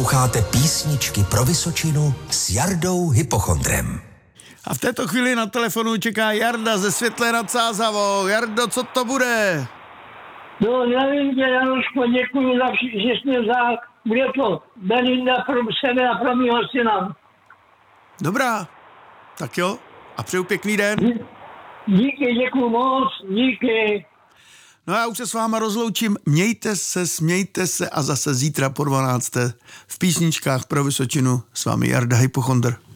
Posloucháte Písničky pro Vysočinu s Jardou Hypochondrem. A v této chvíli na telefonu čeká Jarda ze Světlé nad Sázavou. Jardo, co to bude? No, nevím tě, Januško, děkuji, že jsi mě vzal. Bude to Belinda pro sebe a pro mýho syna. Dobrá, tak jo, a přeju pěkný den. Díky, děkuji moc, díky. No já už se s váma rozloučím, mějte se, smějte se a zase zítra po 12. v Písničkách pro Vysočinu s vámi Jarda Hypochondr.